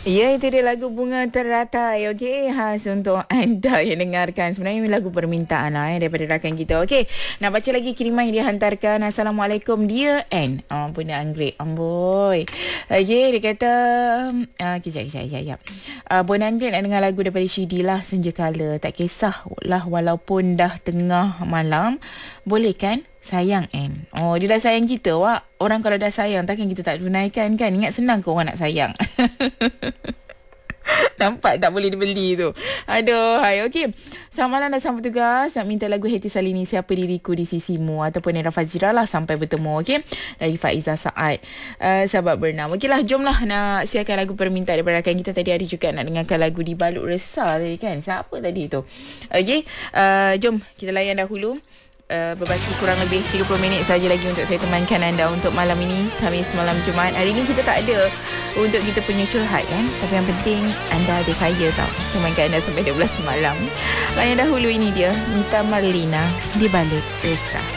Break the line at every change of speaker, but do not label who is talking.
Ya, itu dia lagu Bunga Teratai. Okey, khas untuk anda yang dengarkan. Sebenarnya ini lagu permintaan lah daripada rakan kita. Okey, nak baca lagi kiriman yang dihantarkan. Assalamualaikum, Dear N. Oh, Bunda Anggrek. Amboi. Okey, dia kata kejap. Bunda Anggrek nak dengar lagu daripada Shidi lah, Senja Kala. Tak kisahlah walaupun dah tengah malam. Boleh kan? Sayang N. Oh, dia dah sayang kita, Wak. Orang kalau dah sayang, takkan kita tak tunaikan kan? Ingat senang ke orang nak sayang? Nampak tak boleh dibeli tu. Aduh, hai. Okey. Selamat malam dan selamat tugas. Nak minta lagu Heti Salini, Siapa Diriku di Sisimu, ataupun Era Fazira lah, Sampai Bertemu. Okey. Dari Faizah Saad. Sahabat bernama. Okeylah, jomlah nak siarkan lagu permintaan daripada rakan kita. Tadi hari juga nak dengarkan lagu Dibalut Resah tadi kan. Siapa tadi tu? Okey. Jom kita layan dahulu. Berbaki kurang lebih 30 minit saja lagi untuk saya temankan anda untuk malam ini, Khamis malam Jumaat. Hari ini kita tak ada untuk kita punya curhat kan, tapi yang penting anda ada saya tau, temankan anda sampai 12 malam. Layan dahulu, ini dia Mita Marlina, Dibalut Resah.